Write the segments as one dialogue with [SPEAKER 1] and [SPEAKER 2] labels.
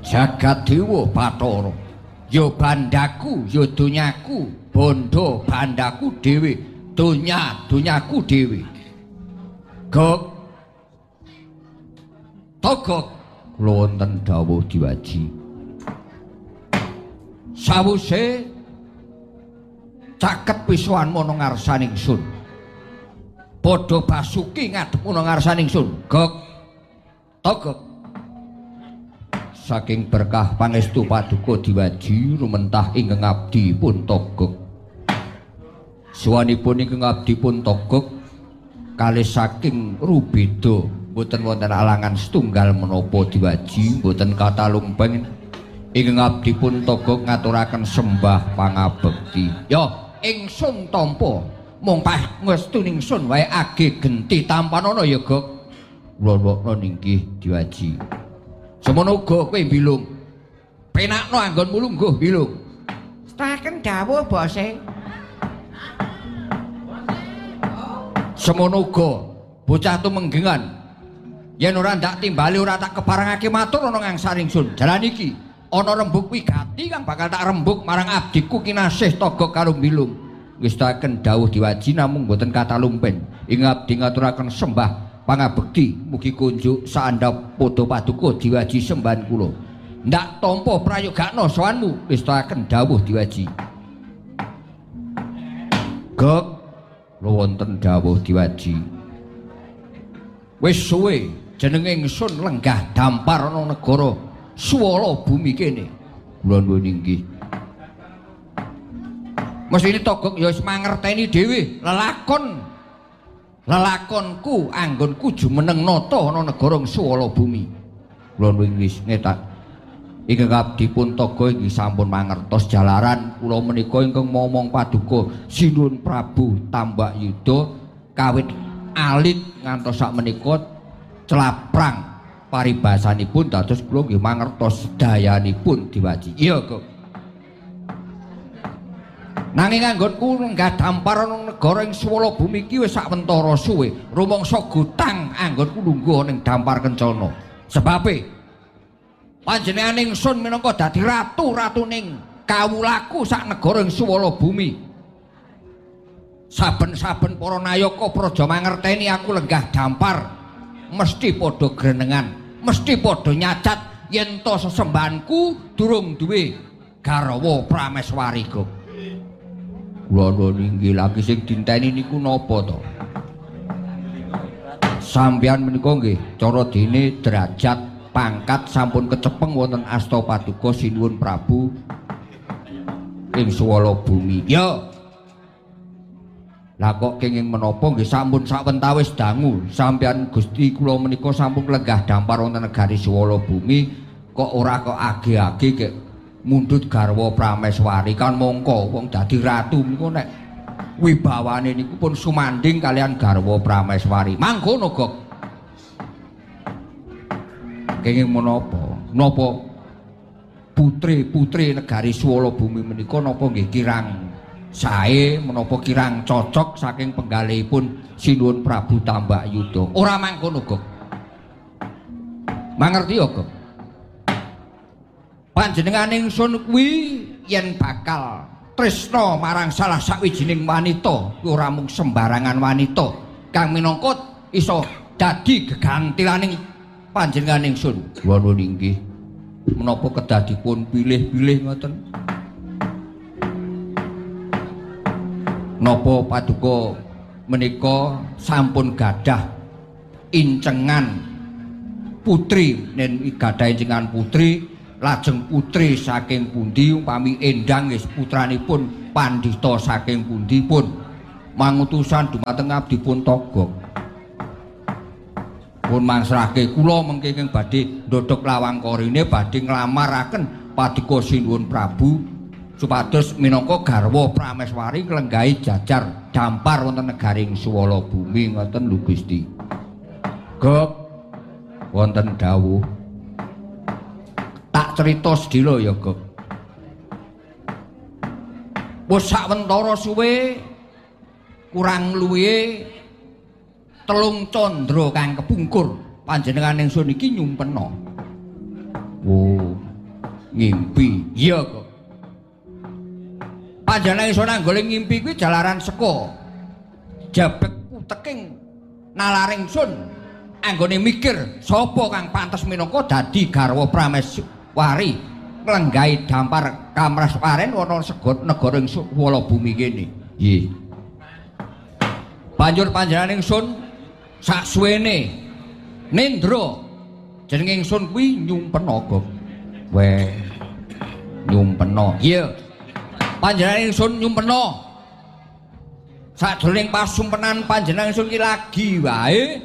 [SPEAKER 1] Jagat Dewa Bathara. Ya bandaku, ya donyaku, bondo bandaku dhewe, donyaku dhewe. Gok. Togok kula wonten dawuh diwaji. Sawise caket pisuhan ana ngarsaning sun. Padha basuki ngadhep ana ngarsaning sun. Gok. Togok. Saking berkah pangestu paduka diwaji rumentah ingkang abdi pun togok. Suwanipun ingkang abdi pun togok kalih saking rubeda boten wonten alangan setunggal menapa diwaji boten kata lumpeng ingkang abdi pun togok ngaturaken sembah pangabekti. Ya ingsun tampa mung pangestuning sun wae age genti tampanana ya Gok. Kula ningkih diwaji. Semono uga kowe bilung. Penakno anggonmu lungguh bilung. Setaken dawuh bose. Semono uga bocah tumenggengan. Yen ora ndak timbali ora tak keparengake matur ana ngangsaring sun. Jalan iki ana rembug wigati kang bakal tak rembug marang abdiku kinasih Togok karo bilung. Wis taken dawuh diwaji namung boten kata lumpen. Ing abdi ngaturaken sembah pangabekti mugi kunjuk saandhap padha paduka diwaji sembahan kula. Ndak tampa prayogakna sowanmu wis taken dawuh diwaji. Gok kula wonten dawuh diwaji. Wis suwe jenenge ingsun lenggah dampar ana negara Swala bumi kene. Kula nuwun inggih. Mesine Togok ya wis mangerteni dhewe lelakonku anggonku jumeneng nata ana negara Swala bumi. Kula nuwun wis ngetak. Ingkang abdi pun Togok inggih sampun mangertos jalaran kula menika ingkang momong paduka Sinuhun Prabu Tambakyuda kawit alit ngantos sak menika celaprang paribasanipun dados kula nggih mangertos dayanipun diwaji. Iya, Kok. Nanging anggonku lenggah dampar ana negara ing Swala bumi iki wis sawentara suwe rumangsa gutang anggonku lungguh ning dampar kencana. Sebabe panjenengan ingsun minangka dadi ratu-ratuning kawulaku sak negara ing Swala bumi. Saben-saben para nayaka praja mangerteni aku lenggah dampar mesti padha grenengan, mesti padha nyacat yen to sesembahanku durung duwe garwa prameswari, Kok. Kula nggih lagi sing dinteni niku napa to? Sampeyan menika nggih cara dene derajat pangkat sampun kecepeng wonten asta paduka Sinuhun Prabu ing Swala bumi. Ya. Lah kok kenging menapa nggih sampun sawentawis dangu sampeyan Gusti kula menika sampun lenggah dampar wonten negari Swala bumi kok ora kok age-age kek mundhut garwa prameswari kan mongko wong dadi ratu niku nek wibawane niku pun sumanding kalian garwa prameswari. Mangkono, Gok. Kenging menapa? Napa putri-putri negari Swala bumi menika napa nggih kirang sae menapa kirang cocok saking penggalihipun Sinuhun Prabu Tambakyuda? Ora mangkono, Gok. Mangerti ya, Gok? Panjenengan ingsun kuwi yen bakal tresna marang salah sawijining wanita kuwi ora mung sembarangan wanita kang minangka iso dadi gegantilaning panjenengan ingsun. Kula inggih menapa kedah dipun pilih-pilih ngoten? Napa paduka menika sampun gadah incengan putri nen gadah incengan putri lajeng putri saking pundi umpami Endang nggih putranipun Pandhita saking pundi pun mangutusan dumateng abdipun Togok pun mangsrahke kula mengke ing badhe ndodhok lawang korine badhe nglamaraken paduka Sinuhun Prabu supados minangka garwa prameswari nglenggahi jajar dampar wonten negaring Swala bumi ngoten lho Gusti. Gok wonten dawuh tak cerita sedhela ya, Gok. Wis sawentara suwe kurang luwihe 3 candra kang kepungkur panjenengan ingsun iki nyumpena. Oh, ngimpi. Iya kok. Panjenengan iso nanggone ngimpi kuwi jalaran seko jabek uteking nalaring sun anggone mikir sapa kang pantes minangka dadi garwa Prameswari nglenggahi dampar Kamraswaren ana segot negara ing wala bumi kene. Nggih. Banjur panjenengan ingsun saksuwene nendra jeneng ingsun kuwi nyumpena kok. Weh. Nyumpena. Iya. Panjenengan ingsun nyumpena sajroning pasumpenan panjenengan ingsun ki lagi wae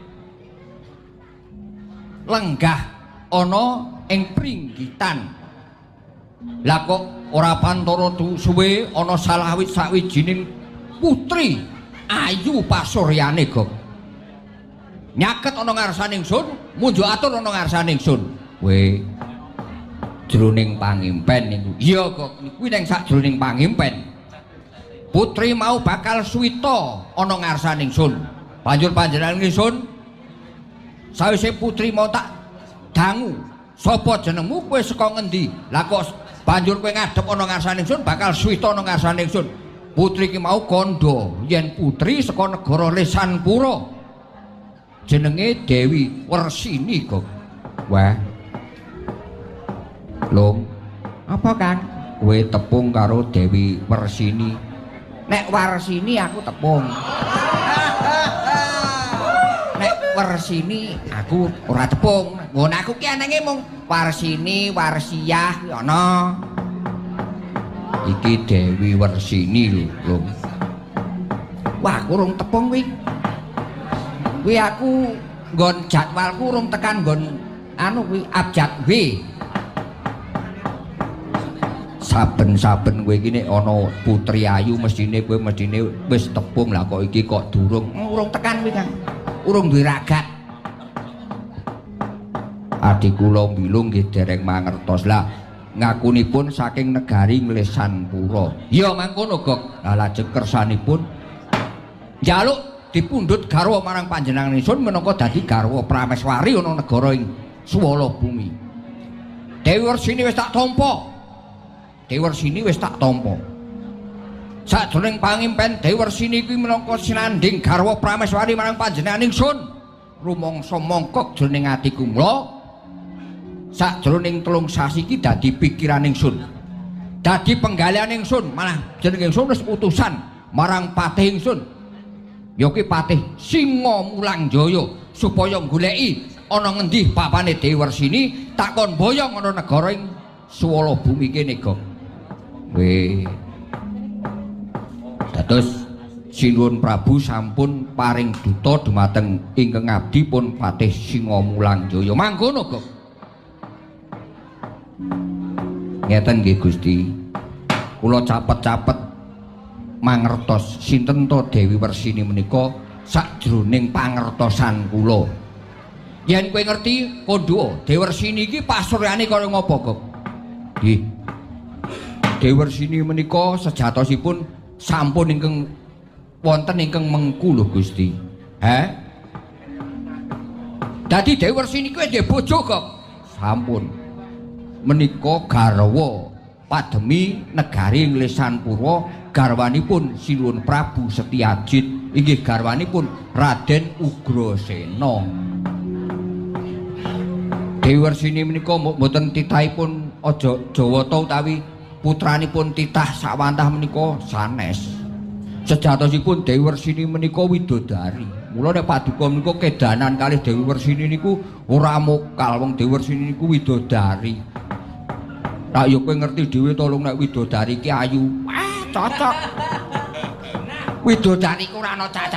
[SPEAKER 1] lenggah ana ing pringgitan. Lah kok ora pantara suwe ana sawijining putri ayu pasuryane kok nyaket ana ngarsane ingsun munjuk atur ana ngarsane ingsun. Weh jroning pangimpen niku. Iya kok kuwi ning sajroning pangimpen. Putri mau bakal suwita ana ngarsane ingsun. Banjur panjenengan ingsun sawise putri mau tak dangu, sapa jenengmu, kowe saka ngendi? Lah kok banjur kowe ngadhep ana ngarsane ingsun bakal suwita ana ngarsane ingsun. Putri ki mau kandha yen putri saka negara Lesanpura. Jenenge Dewi Wersini kok. Wah. Lho, apa Kang? Kowe tepung karo Dewi Wersini. Nek Warsini aku tepung. Nek Wersini aku ora tepung. Ngono aku ki anenge mung Warsini, Warsiyah ana. Iki Dewi Wersini lho. Wah, aku urung tepung kuwi. Kuwi aku nggon jadwalku urung tekan nggon anu kuwi abjad W. Saben-saben kowe iki nek ana putri ayu mestine kowe wis tepung. Lah kok iki kok durung urung tekan kuwi Kang. Urung duwe ragat. Adik kula mbilung nggih dereng mangertos. Lah ngakunipun saking negari Lesanpura. Ya mangkono Gok. Lah lajeng kersanipun njaluk dipundhut garwa marang panjenengan ingsun menangka dadi garwa Prameswari ana negara ing Swala Bumi. Dewi Wersini wis tak tampa. Dewi Wersini wis tak tampa. Sajroning pangimpen Dewi Wersini kuwi minangka sinanding garwa Prameswari marang panjenengan ingsun. Rumangsa mongkok jroning atiku mula sajroning 3 sasi iki dadi pikiran ingsun. Dadi penggalian ingsun, malah jeneng ingsun wis utusan marang patih ingsun. Ya ki Patih Singamulangjaya supaya goleki ana ngendi bapane Dewi Wersini takon boyong ana negara ing Swala Bumi kene kok. Weh. Dados Sinuwun Prabu sampun paring duta dumateng ingkang abdi pun Patih Singamulangjaya. Mangkono kok. Ngeten nggih Gusti. Kula capet-capet mangertos sinten to Dewi Wersini menika sajroning pangertosan kula. Yen kowe ngerti kandha Dewi Wersini iki pasuryane kaya ngapa kok? Nggih. Dewi Wersini menika sejatosipun sampun ingkang wonten ingkang mengku lho Gusti. Dadi Dewi Wersini kuwi nggih bojo kok. Sampun. Menika garwa pademi negari Lesanpura, garwanipun Sinuwun Prabu Setyajid, inggih garwanipun Raden Ugrasena. Dewi Wersini menika mboten titahipun aja Jawata utawi putranipun titah sawantah menika sanes. Sejatosipun Dewi Wersini menika widodari. Mula nek paduka menika kedanan kalih Dewi Wersini niku ora mokal, wong Dewi Wersini niku widodari. Lah ya kowe ngerti dhewe to nek widodari ki ayu. Cocok. Widodari ku ora ana cacat.